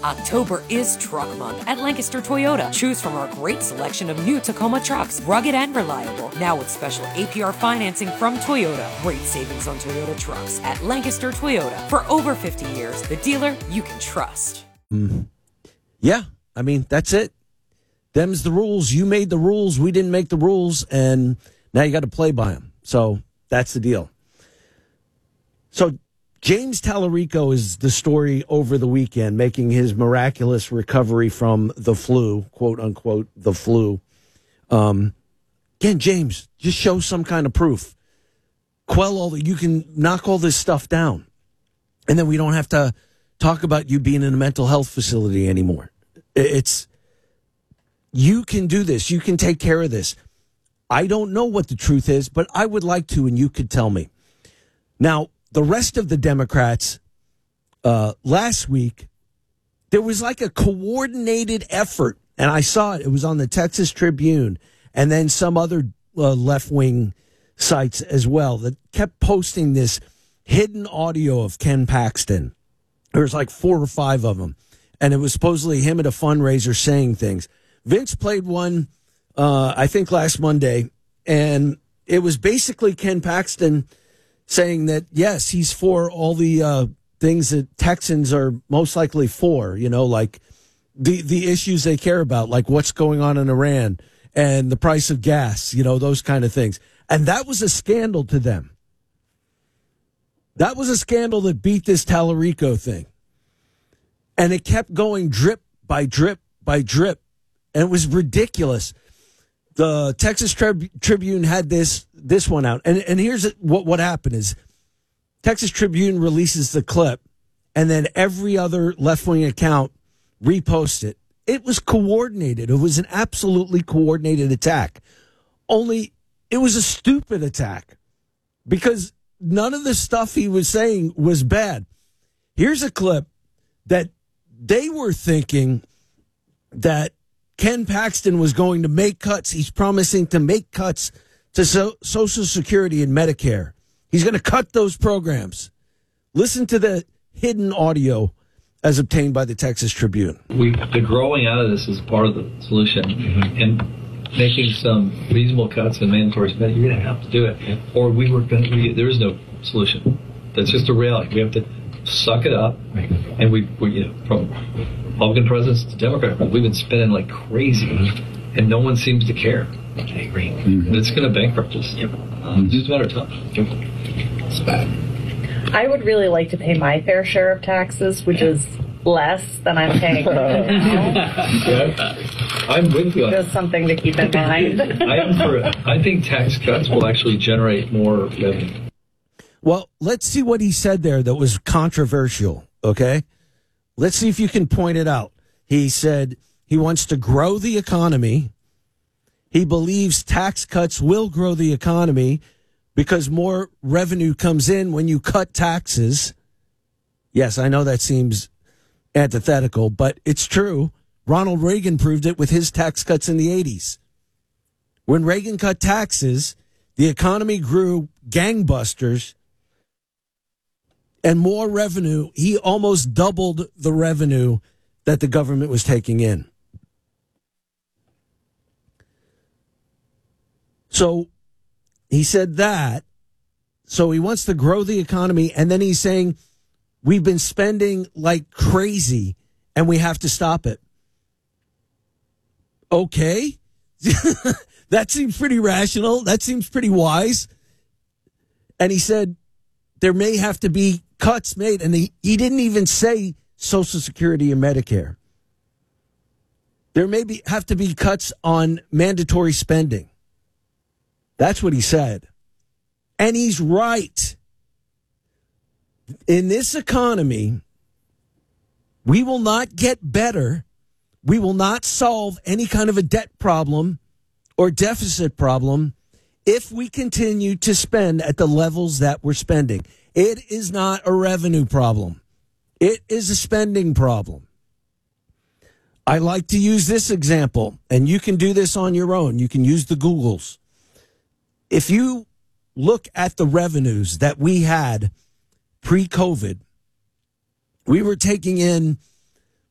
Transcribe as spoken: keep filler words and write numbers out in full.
October is Truck Month at Lancaster Toyota. Choose from our great selection of new Tacoma trucks, rugged and reliable. Now with special A P R financing from Toyota. Great savings on Toyota trucks at Lancaster Toyota. For over fifty years, the dealer you can trust. Mm. Yeah, I mean, that's it. Them's the rules. You made the rules. We didn't make the rules. And now you got to play by them. So that's the deal. So James Tallarico is the story over the weekend, making his miraculous recovery from the flu, quote unquote, the flu. Um, again, James, just show some kind of proof. Quell all the, you can knock all this stuff down. And then we don't have to talk about you being in a mental health facility anymore. It's, you can do this. You can take care of this. I don't know what the truth is, but I would like to, and you could tell me. Now, the rest of the Democrats, uh, last week, there was like a coordinated effort, and I saw it. It was on the Texas Tribune and then some other uh, left-wing sites as well that kept posting this hidden audio of Ken Paxton. There was like four or five of them, and it was supposedly him at a fundraiser saying things. Vince played one, uh, I think, last Monday, and it was basically Ken Paxton saying that, yes, he's for all the uh, things that Texans are most likely for, you know, like the, the issues they care about, like what's going on in Iran and the price of gas, you know, those kind of things. And that was a scandal to them. That was a scandal that beat this Tallarico thing. And it kept going drip by drip by drip. And it was ridiculous. The Texas Trib- Tribune had this this one out. And and here's what, what happened is Texas Tribune releases the clip, and then every other left-wing account reposts it. It was coordinated. It was an absolutely coordinated attack. Only it was a stupid attack because none of the stuff he was saying was bad. Here's a clip that they were thinking that Ken Paxton was going to make cuts. He's promising to make cuts to so- Social Security and Medicare. He's going to cut those programs. Listen to the hidden audio as obtained by the Texas Tribune. We, the growing out of this is part of the solution. Mm-hmm. And making some reasonable cuts and mandatory spending, you're going to have to do it. Yeah. Or we were going to, there is no solution. That's just a reality. We have to suck it up. Right. And we, we, you know, from Republican presidents to Democrat presidents, we've been spending like crazy. Mm-hmm. And no one seems to care. I agree. Mm-hmm. It's going to bankrupt us. Yep. Um, it's just a matter of time. It's bad. I would really like to pay my fair share of taxes, which is less than I'm paying now. Yeah. I'm with you. Just something to keep in mind. I am for. I think tax cuts will actually generate more revenue. Well, let's see what he said there that was controversial, okay? Let's see if you can point it out. He said he wants to grow the economy. He believes tax cuts will grow the economy because more revenue comes in when you cut taxes. Yes, I know that seems antithetical, but it's true. Ronald Reagan proved it with his tax cuts in the eighties. When Reagan cut taxes, the economy grew gangbusters and more revenue. He almost doubled the revenue that the government was taking in. So he said that. So he wants to grow the economy. And then he's saying, we've been spending like crazy and we have to stop it. Okay. That seems pretty rational. That seems pretty wise. And he said there may have to be cuts made. And he, he didn't even say Social Security and Medicare. There may be, have to be cuts on mandatory spending. That's what he said. And he's right. In this economy, we will not get better. We will not solve any kind of a debt problem or deficit problem if we continue to spend at the levels that we're spending. It is not a revenue problem. It is a spending problem. I like to use this example, and you can do this on your own. You can use the Googles. If you look at the revenues that we had pre-COVID, we were taking in